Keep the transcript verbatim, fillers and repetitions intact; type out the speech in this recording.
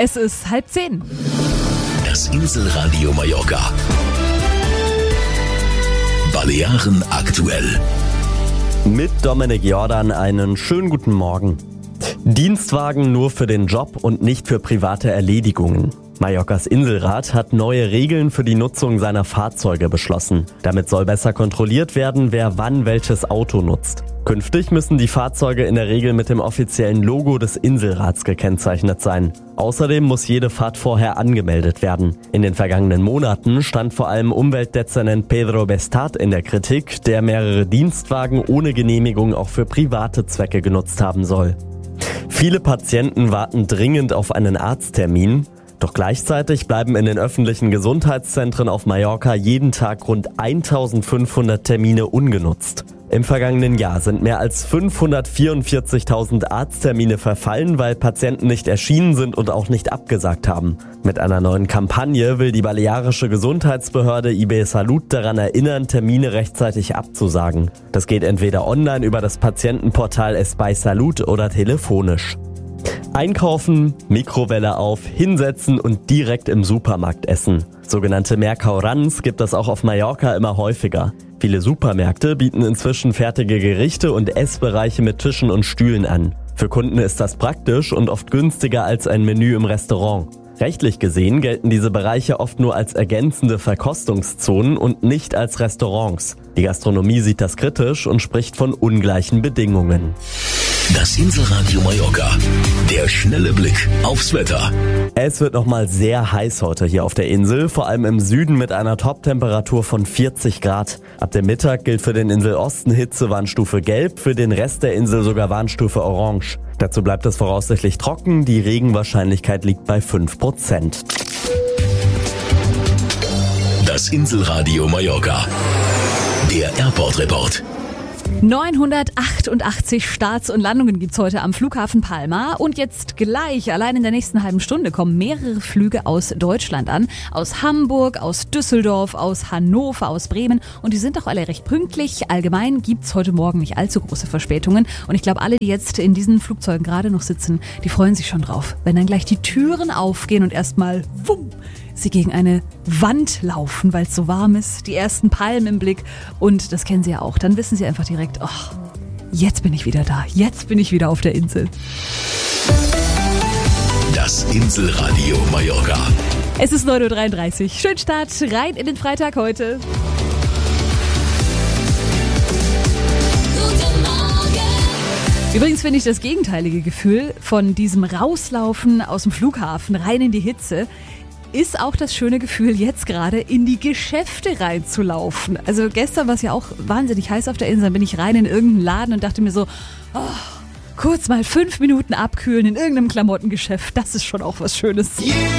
Es ist halb zehn. Das Inselradio Mallorca. Balearen aktuell. Mit Dominik Jordan einen schönen guten Morgen. Dienstwagen nur für den Job und nicht für private Erledigungen. Mallorcas Inselrat hat neue Regeln für die Nutzung seiner Fahrzeuge beschlossen. Damit soll besser kontrolliert werden, wer wann welches Auto nutzt. Künftig müssen die Fahrzeuge in der Regel mit dem offiziellen Logo des Inselrats gekennzeichnet sein. Außerdem muss jede Fahrt vorher angemeldet werden. In den vergangenen Monaten stand vor allem Umweltdezernent Pedro Bestat in der Kritik, der mehrere Dienstwagen ohne Genehmigung auch für private Zwecke genutzt haben soll. Viele Patienten warten dringend auf einen Arzttermin. Doch gleichzeitig bleiben in den öffentlichen Gesundheitszentren auf Mallorca jeden Tag rund eintausendfünfhundert Termine ungenutzt. Im vergangenen Jahr sind mehr als fünfhundertvierundvierzigtausend Arzttermine verfallen, weil Patienten nicht erschienen sind und auch nicht abgesagt haben. Mit einer neuen Kampagne will die balearische Gesundheitsbehörde I B Salut daran erinnern, Termine rechtzeitig abzusagen. Das geht entweder online über das Patientenportal Espai Salut oder telefonisch. Einkaufen, Mikrowelle auf, hinsetzen und direkt im Supermarkt essen. Sogenannte Mercauruns gibt es auch auf Mallorca immer häufiger. Viele Supermärkte bieten inzwischen fertige Gerichte und Essbereiche mit Tischen und Stühlen an. Für Kunden ist das praktisch und oft günstiger als ein Menü im Restaurant. Rechtlich gesehen gelten diese Bereiche oft nur als ergänzende Verkostungszonen und nicht als Restaurants. Die Gastronomie sieht das kritisch und spricht von ungleichen Bedingungen. Das Inselradio Mallorca. Der schnelle Blick aufs Wetter. Es wird nochmal sehr heiß heute hier auf der Insel, vor allem im Süden mit einer Top-Temperatur von vierzig Grad. Ab dem Mittag gilt für den Inselosten Hitzewarnstufe Gelb, für den Rest der Insel sogar Warnstufe Orange. Dazu bleibt es voraussichtlich trocken, die Regenwahrscheinlichkeit liegt bei fünf Prozent. Das Inselradio Mallorca. Der Airport-Report. neunhundertachtundachtzig Starts und Landungen gibt's heute am Flughafen Palma. Und jetzt gleich, allein in der nächsten halben Stunde, kommen mehrere Flüge aus Deutschland an. Aus Hamburg, aus Düsseldorf, aus Hannover, aus Bremen. Und die sind auch alle recht pünktlich. Allgemein gibt's heute Morgen nicht allzu große Verspätungen. Und ich glaube, alle, die jetzt in diesen Flugzeugen gerade noch sitzen, die freuen sich schon drauf, wenn dann gleich die Türen aufgehen und erstmal wumm, sie gegen eine Wand laufen, weil es so warm ist, die ersten Palmen im Blick und das kennen sie ja auch. Dann wissen sie einfach direkt, oh, jetzt bin ich wieder da, jetzt bin ich wieder auf der Insel. Das Inselradio Mallorca. Es ist neun Uhr dreiunddreißig. Schönen Start rein in den Freitag heute. Übrigens finde ich das gegenteilige Gefühl von diesem Rauslaufen aus dem Flughafen rein in die Hitze ist auch das schöne Gefühl, jetzt gerade in die Geschäfte reinzulaufen. Also gestern war es ja auch wahnsinnig heiß auf der Insel, dann bin ich rein in irgendeinen Laden und dachte mir so, oh, kurz mal fünf Minuten abkühlen in irgendeinem Klamottengeschäft, das ist schon auch was Schönes. Yeah.